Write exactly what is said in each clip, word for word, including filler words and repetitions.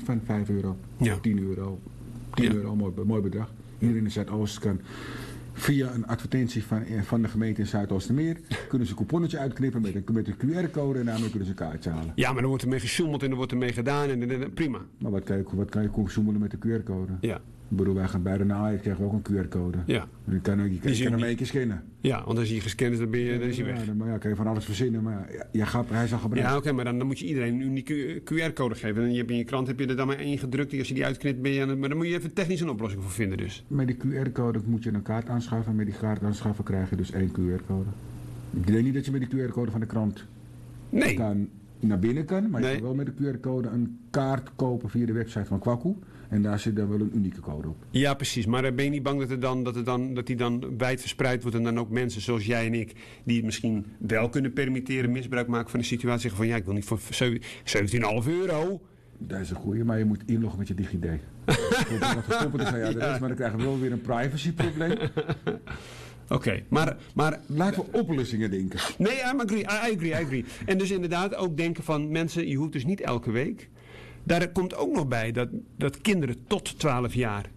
van vijf euro, Ja. tien euro. tien Ja. euro, mooi, mooi bedrag. Iedereen in Zuidoost kan via een advertentie van, van de gemeente in Zuidoostermeer kunnen ze een couponnetje uitknippen met een, met een Q R-code en daarmee kunnen ze een kaartje halen. Ja, maar er wordt ermee gesjoemeld en er wordt ermee gedaan en, en, en prima. Maar wat kan je, wat kan je consumeren met de Q R-code? Ja, Ik bedoel, wij gaan bij de Naaien krijgen we ook een Q R-code. ja. Je kan, je kan, is je kan hem uniek. één keer scannen. Ja, want als je gescand is, dan, ben je, dan is hij weg. Ja, dan, maar ja, kan je van alles verzinnen, maar ja, je gaat, hij zal gebruiken. Ja, oké, maar dan, dan moet je iedereen een unieke Q R-code geven. En je hebt in je krant heb je er dan maar één gedrukt. En als je die uitknipt, ben je aan het... Maar dan moet je even technisch een oplossing voor vinden dus. Met die Q R-code moet je een kaart aanschaffen. Met die kaart aanschaffen krijg je dus één Q R-code. Ik denk niet dat je met die Q R-code van de krant Nee. kan, naar binnen kan. Maar Nee. je kan wel met de Q R-code een kaart kopen via de website van Kwaku. En daar zit dan wel een unieke code op. Ja, precies. Maar eh, ben je niet bang dat, het dan, dat, het dan, dat die dan wijd verspreid wordt... en dan ook mensen zoals jij en ik... die het misschien wel kunnen permitteren... misbruik maken van de situatie... zeggen van ja, ik wil niet voor zeventien komma vijf euro... Dat is een goeie, maar je moet inloggen met je DigiD. Ik heb wat gekoppeld van ja, dat is, maar dan krijgen we wel weer een privacyprobleem. Oké, okay, maar, maar... Laten we oplossingen denken. Nee, I agree, I agree, I agree. En dus inderdaad ook denken van... mensen, je hoeft dus niet elke week... Daar komt ook nog bij dat, dat kinderen tot twaalf jaar...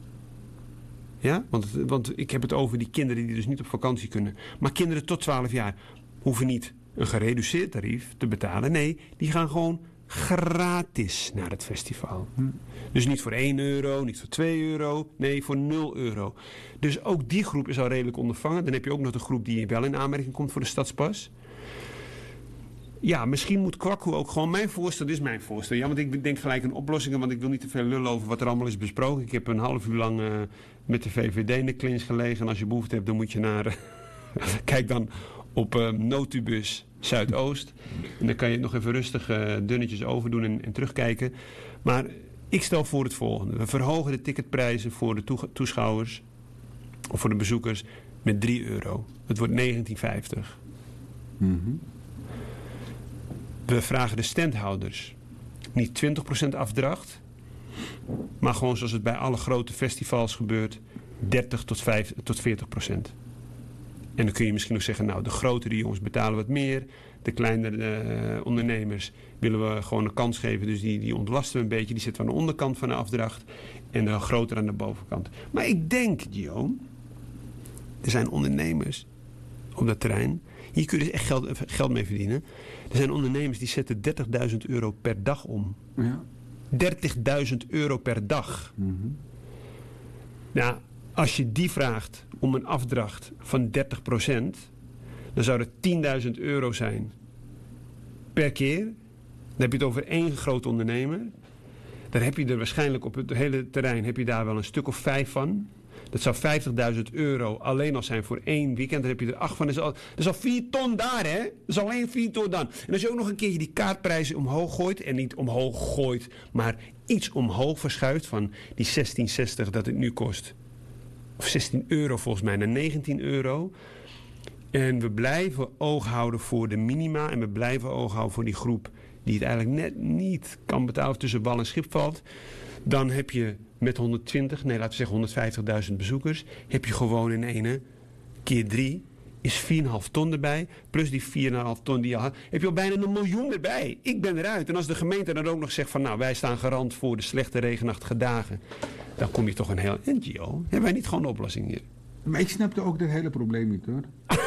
Ja, want, want ik heb het over die kinderen die dus niet op vakantie kunnen. Maar kinderen tot twaalf jaar hoeven niet een gereduceerd tarief te betalen. Nee, die gaan gewoon gratis naar het festival. Hm. Dus niet voor één euro, niet voor twee euro. Nee, voor nul euro. Dus ook die groep is al redelijk ondervangen. Dan heb je ook nog de groep die wel in aanmerking komt voor de stadspas. Ja, misschien moet Kwaku ook gewoon... Mijn voorstel, dit is mijn voorstel. Ja, want ik denk gelijk aan oplossingen... want ik wil niet te veel lullen over wat er allemaal is besproken. Ik heb een half uur lang uh, met de V V D in de clinch gelegen. En als je behoefte hebt, dan moet je naar... Uh, kijk dan op uh, Notubus Zuidoost. En dan kan je het nog even rustig uh, dunnetjes overdoen en, en terugkijken. Maar ik stel voor het volgende. We verhogen de ticketprijzen voor de toe- toeschouwers... of voor de bezoekers met drie euro. Het wordt negentien vijftig. Mm-hmm. We vragen de standhouders niet twintig procent afdracht, maar gewoon zoals het bij alle grote festivals gebeurt, dertig tot veertig procent. En dan kun je misschien nog zeggen, nou de grotere jongens betalen wat meer, de kleinere uh, ondernemers willen we gewoon een kans geven, dus die, die ontlasten we een beetje, die zitten aan de onderkant van de afdracht en de grotere aan de bovenkant. Maar ik denk, Guillaume, er zijn ondernemers op dat terrein. Hier kun je dus echt geld, geld mee verdienen. Er zijn ondernemers die zetten dertigduizend euro per dag om. Ja. dertigduizend euro per dag. Mm-hmm. Nou, als je die vraagt om een afdracht van dertig procent... dan zou dat tienduizend euro zijn per keer. Dan heb je het over één groot ondernemer. Dan heb je er waarschijnlijk op het hele terrein... heb je daar wel een stuk of vijf van... Dat zou vijftigduizend euro alleen al zijn voor één weekend. Dan heb je er acht van. Dat is al, dat is al vier ton daar, hè? Dat is alleen vier ton dan. En als je ook nog een keertje die kaartprijzen omhoog gooit... en niet omhoog gooit, maar iets omhoog verschuift... van die zestien zestig dat het nu kost. Of zestien euro volgens mij naar negentien euro. En we blijven oog houden voor de minima... en we blijven oog houden voor die groep... die het eigenlijk net niet kan betalen... of tussen wal en schip valt... Dan heb je met honderdtwintig, nee laten we zeggen honderdvijftigduizend bezoekers... heb je gewoon in ene keer drie is vier komma vijf ton erbij. Plus die vier komma vijf ton die je had, heb je al bijna een miljoen erbij. Ik ben eruit. En als de gemeente dan ook nog zegt van... nou, wij staan garant voor de slechte regenachtige dagen... dan kom je toch een heel... N G O, hebben wij niet gewoon een oplossing hier? Maar ik snapte ook dit hele probleem niet, hoor.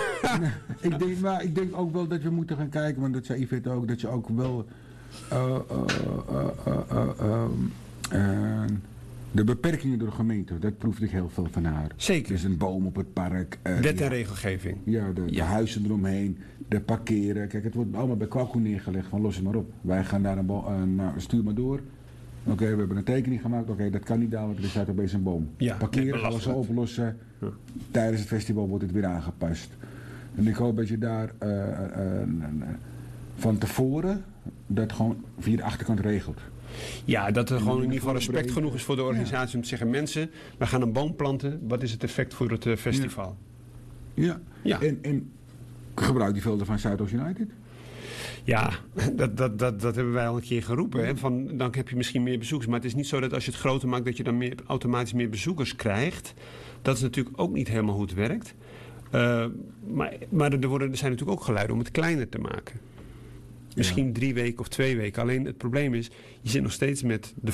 ik, denk, maar ik denk ook wel dat we moeten gaan kijken... want dat zei Yvette ook, dat je ook wel... Uh, uh, uh, uh, uh, uh, uh, de beperkingen door de gemeente, dat proefde ik heel veel van haar. Zeker. Er is een boom op het park. Uh, Wet en ja, regelgeving. Ja, de, de Ja. huizen eromheen, de parkeren. Kijk, het wordt allemaal bij Kwaku neergelegd van los het maar op. Wij gaan daar een boom, uh, nou, stuur maar door. Oké, okay, we hebben een tekening gemaakt. Oké, okay, dat kan niet daar, want er staat opeens een boom. Ja, parkeren gaan we zo oplossen. Ja. Tijdens het festival wordt het weer aangepast. En ik hoop dat je daar uh, uh, uh, van tevoren dat gewoon via de achterkant regelt. Ja, dat er gewoon in ieder geval respect breken. genoeg is voor de organisatie ja. om te zeggen... mensen, we gaan een boom planten. Wat is het effect voor het uh, festival? Ja, ja. ja. En, en gebruik die velden van Zuidoost United? Ja, dat, dat, dat, dat hebben wij al een keer geroepen. Hè? Van, dan heb je misschien meer bezoekers. Maar het is niet zo dat als je het groter maakt... dat je dan meer, automatisch meer bezoekers krijgt. Dat is natuurlijk ook niet helemaal hoe het werkt. Uh, maar maar er, worden, er zijn natuurlijk ook geluiden om het kleiner te maken. Misschien ja. drie weken of twee weken. Alleen het probleem is, je zit nog steeds met de